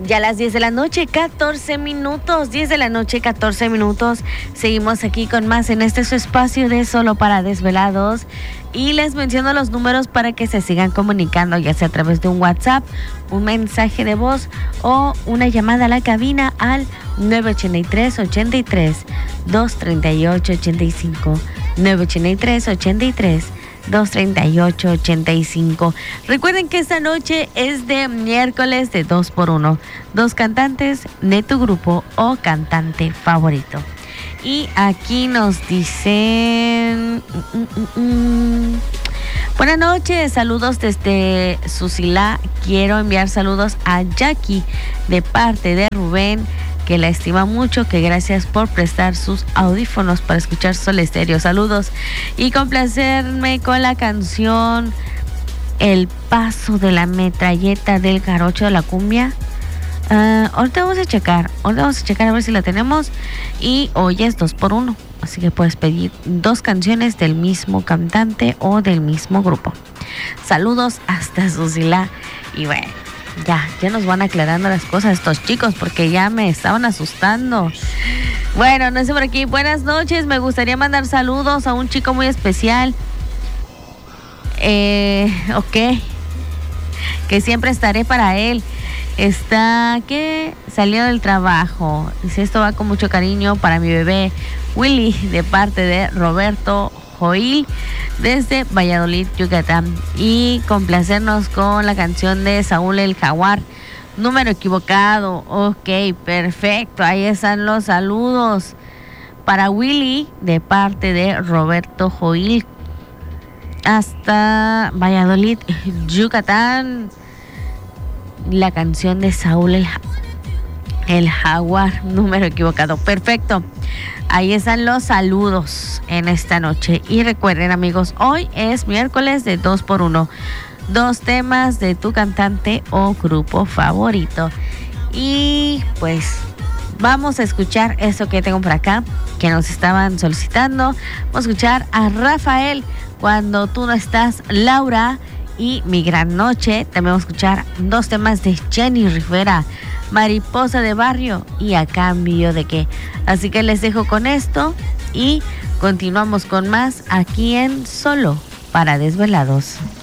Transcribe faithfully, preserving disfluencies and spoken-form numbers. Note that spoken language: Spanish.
Ya a las diez de la noche, catorce minutos, diez de la noche, catorce minutos. Seguimos aquí con más en este su espacio de Solo para Desvelados. Y les menciono los números para que se sigan comunicando, ya sea a través de un WhatsApp, un mensaje de voz o una llamada a la cabina al nueve ochenta y tres, ochenta y tres, doscientos treinta y ocho, ochenta y cinco. nueve ochenta y tres, ochenta y tres, doscientos treinta y ocho, ochenta y cinco. Recuerden que esta noche es de miércoles de dos por uno. Dos cantantes de tu grupo o cantante favorito. Y aquí nos dicen... Mm, mm, mm. Buenas noches, saludos desde Susila. Quiero enviar saludos a Jackie de parte de Rubén, que la estima mucho, que gracias por prestar sus audífonos para escuchar Sol Estéreo. Saludos y complacerme con la canción El Paso de la Metralleta del Jarocho de la Cumbia. Uh, ahorita vamos a checar, ahorita vamos a checar a ver si la tenemos. Y hoy es dos por uno, así que puedes pedir dos canciones del mismo cantante o del mismo grupo. Saludos hasta Susila. Y bueno, Ya, ya nos van aclarando las cosas estos chicos, porque ya me estaban asustando. Bueno, no sé por aquí. Buenas noches, me gustaría mandar saludos a un chico muy especial. Eh, ok. Que siempre estaré para él. Está, que salió del trabajo. Dice, esto va con mucho cariño para mi bebé Willy, de parte de Roberto Joil, desde Valladolid, Yucatán. Y complacernos con la canción de Saúl el Jaguar, Número Equivocado. Ok, perfecto, ahí están los saludos para Willy de parte de Roberto Joil hasta Valladolid, Yucatán. La canción de Saúl el, el Jaguar, Número Equivocado. Perfecto. Ahí están los saludos en esta noche. Y recuerden, amigos, hoy es miércoles de dos por uno. Dos temas de tu cantante o grupo favorito. Y pues vamos a escuchar esto que tengo por acá, que nos estaban solicitando. Vamos a escuchar a Rafael, Cuando tú no estás, Laura, y Mi Gran Noche. También vamos a escuchar dos temas de Jenny Rivera, Mariposa de Barrio y A Cambio de Qué. Así que les dejo con esto y continuamos con más aquí en Solo para Desvelados.